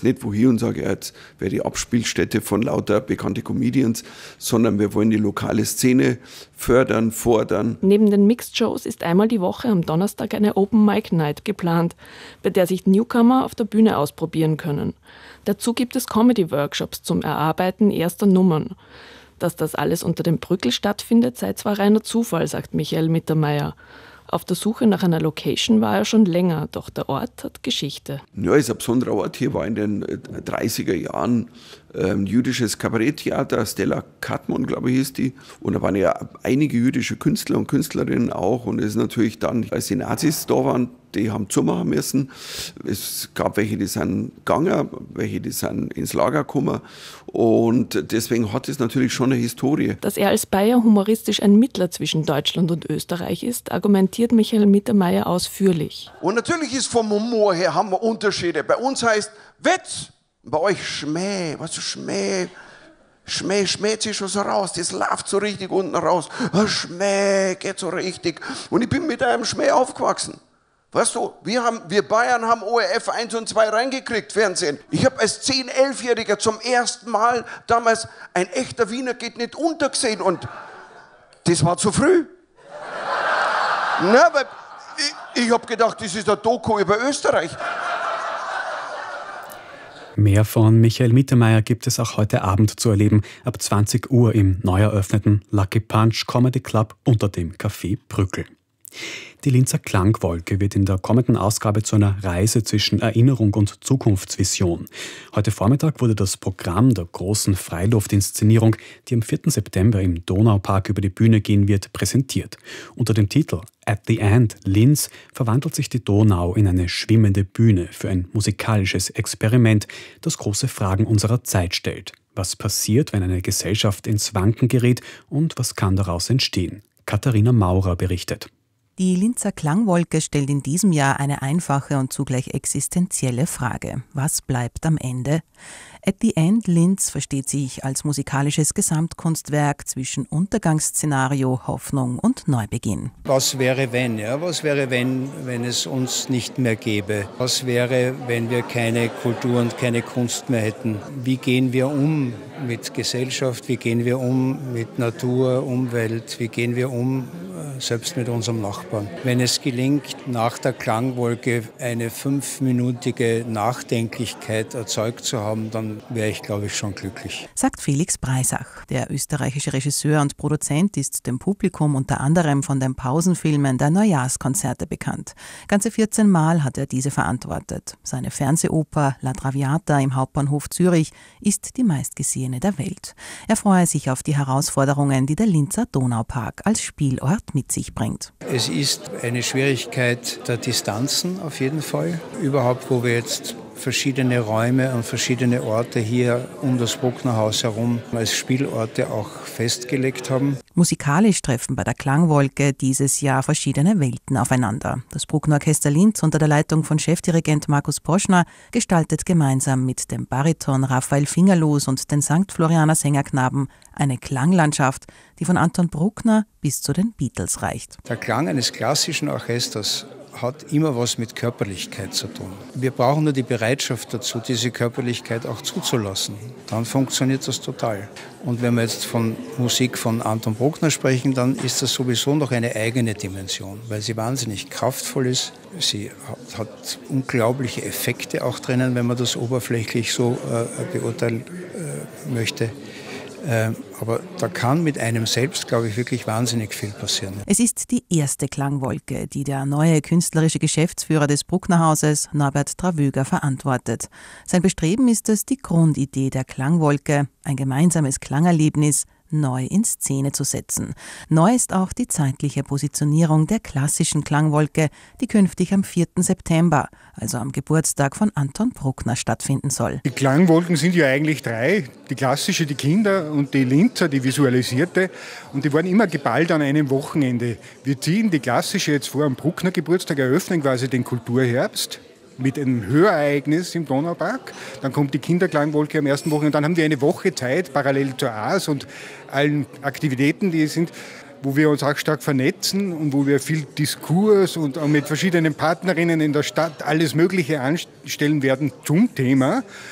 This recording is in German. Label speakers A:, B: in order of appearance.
A: jetzt nicht wohin und sage, jetzt wäre die Abspielstätte von lauter bekannte Comedians, sondern wir wollen die lokale Szene fördern, fordern.
B: Neben den Mixed-Shows ist einmal die Woche am Donnerstag eine Open-Mic-Night geplant, bei der sich Newcomer auf der Bühne ausprobieren können. Dazu gibt es Comedy-Workshops zum Erarbeiten erster Nummern. Dass das alles unter dem Brückl stattfindet, sei zwar reiner Zufall, sagt Michael Mittermeier. Auf der Suche nach einer Location war er schon länger, doch der Ort hat Geschichte.
A: Ja, ist ein besonderer Ort. Hier war in den 30er Jahren ein jüdisches Kabaretttheater, Stella Katmon, glaube ich, hieß die. Und da waren ja einige jüdische Künstler und Künstlerinnen auch. Und es ist natürlich dann, als die Nazis da waren, die haben zumachen müssen. Es gab welche, die sind gegangen, welche, die sind ins Lager gekommen. Und deswegen hat es natürlich schon eine Historie.
B: Dass er als Bayer humoristisch ein Mittler zwischen Deutschland und Österreich ist, argumentiert Michael Mittermeier ausführlich.
C: Und natürlich ist vom Humor her haben wir Unterschiede. Bei uns heißt Witz, bei euch Schmäh. Was ist Schmäh? Schmäh schmäht sich schon so raus, das läuft so richtig unten raus. Schmäh geht so richtig. Und ich bin mit einem Schmäh aufgewachsen. Weißt du, wir Bayern haben ORF 1 und 2 reingekriegt, Fernsehen. Ich habe als 10-, 11-Jähriger zum ersten Mal damals ein echter Wiener geht nicht unter gesehen und das war zu früh. Na, weil ich habe gedacht, das ist ein Doku über Österreich.
D: Mehr von Michael Mittermeier gibt es auch heute Abend zu erleben, ab 20 Uhr im neu eröffneten Lucky Punch Comedy Club unter dem Café Brückl. Die Linzer Klangwolke wird in der kommenden Ausgabe zu einer Reise zwischen Erinnerung und Zukunftsvision. Heute Vormittag wurde das Programm der großen Freiluftinszenierung, die am 4. September im Donaupark über die Bühne gehen wird, präsentiert. Unter dem Titel At the End, Linz verwandelt sich die Donau in eine schwimmende Bühne für ein musikalisches Experiment, das große Fragen unserer Zeit stellt. Was passiert, wenn eine Gesellschaft ins Wanken gerät und was kann daraus entstehen? Katharina Maurer berichtet.
E: Die Linzer Klangwolke stellt in diesem Jahr eine einfache und zugleich existenzielle Frage. Was bleibt am Ende? At the End Linz versteht sich als musikalisches Gesamtkunstwerk zwischen Untergangsszenario, Hoffnung und Neubeginn.
F: Was wäre wenn? Ja? Was wäre wenn es uns nicht mehr gäbe? Was wäre, wenn wir keine Kultur und keine Kunst mehr hätten? Wie gehen wir um mit Gesellschaft? Wie gehen wir um mit Natur, Umwelt? Wie gehen wir um selbst mit unserem Nachbarn? Wenn es gelingt, nach der Klangwolke eine 5-minütige Nachdenklichkeit erzeugt zu haben, dann wäre ich, glaube ich, schon glücklich.
E: Sagt Felix Breisach. Der österreichische Regisseur und Produzent ist dem Publikum unter anderem von den Pausenfilmen der Neujahrskonzerte bekannt. Ganze 14 Mal hat er diese verantwortet. Seine Fernsehoper La Traviata im Hauptbahnhof Zürich ist die meistgesehene der Welt. Er freue sich auf die Herausforderungen, die der Linzer Donaupark als Spielort mit sich bringt.
F: Es ist eine Schwierigkeit der Distanzen auf jeden Fall. Überhaupt, wo wir jetzt verschiedene Räume und verschiedene Orte hier um das Brucknerhaus herum als Spielorte auch festgelegt haben.
E: Musikalisch treffen bei der Klangwolke dieses Jahr verschiedene Welten aufeinander. Das Bruckner Orchester Linz unter der Leitung von Chefdirigent Markus Poschner gestaltet gemeinsam mit dem Bariton Raphael Fingerlos und den St. Florianer Sängerknaben eine Klanglandschaft, die von Anton Bruckner bis zu den Beatles reicht.
F: Der Klang eines klassischen Orchesters hat immer was mit Körperlichkeit zu tun. Wir brauchen nur die Bereitschaft dazu, diese Körperlichkeit auch zuzulassen. Dann funktioniert das total. Und wenn wir jetzt von Musik von Anton Bruckner sprechen, dann ist das sowieso noch eine eigene Dimension, weil sie wahnsinnig kraftvoll ist. Sie hat unglaubliche Effekte auch drinnen, wenn man das oberflächlich so beurteilen möchte. Aber da kann mit einem selbst, glaube ich, wirklich wahnsinnig viel passieren.
E: Es ist die erste Klangwolke, die der neue künstlerische Geschäftsführer des Brucknerhauses, Norbert Travöger, verantwortet. Sein Bestreben ist es, die Grundidee der Klangwolke, ein gemeinsames Klangerlebnis, neu in Szene zu setzen. Neu ist auch die zeitliche Positionierung der klassischen Klangwolke, die künftig am 4. September, also am Geburtstag von Anton Bruckner, stattfinden soll.
G: Die Klangwolken sind ja eigentlich 3, die klassische, die Kinder und die Linzer, die visualisierte, und die waren immer geballt an einem Wochenende. Wir ziehen die klassische jetzt vor am Bruckner Geburtstag, eröffnen quasi den Kulturherbst mit einem Hörereignis im Donaupark. Dann kommt die Kinderklangwolke am ersten Wochenende. Und dann haben wir eine Woche Zeit, parallel zur AS und allen Aktivitäten, die es sind, wo wir uns auch stark vernetzen und wo wir viel Diskurs und auch mit verschiedenen Partnerinnen in der Stadt alles Mögliche anstellen werden zum Thema.